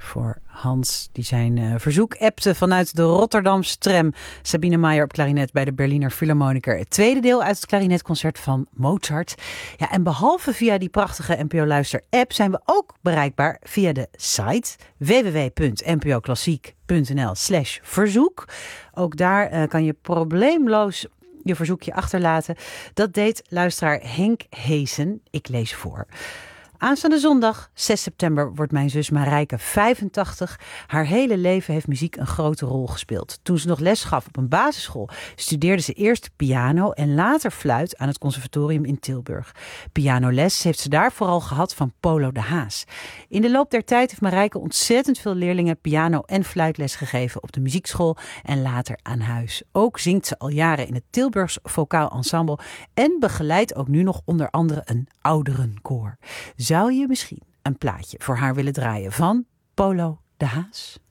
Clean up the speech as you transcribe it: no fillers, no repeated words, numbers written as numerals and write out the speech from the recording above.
voor Hans, die zijn verzoek appte vanuit de Rotterdamse tram. Sabine Maier op klarinet bij de Berliner Philharmoniker. Het tweede deel uit het klarinetconcert van Mozart. Ja, en behalve via die prachtige NPO Luister app zijn we ook bereikbaar via de site www.npoklassiek.nl/verzoek. Ook daar kan je probleemloos je verzoekje achterlaten. Dat deed luisteraar Henk Heesen. Ik lees voor. Aanstaande zondag, 6 september, wordt mijn zus Marijke 85. Haar hele leven heeft muziek een grote rol gespeeld. Toen ze nog les gaf op een basisschool, studeerde ze eerst piano en later fluit aan het conservatorium in Tilburg. Pianoles heeft ze daar vooral gehad van Polo de Haas. In de loop der tijd heeft Marijke ontzettend veel leerlingen piano- en fluitles gegeven op de muziekschool en later aan huis. Ook zingt ze al jaren in het Tilburgs Vocaal Ensemble en begeleidt ook nu nog onder andere een ouderenkoor. Zou je misschien een plaatje voor haar willen draaien van Polo de Haas?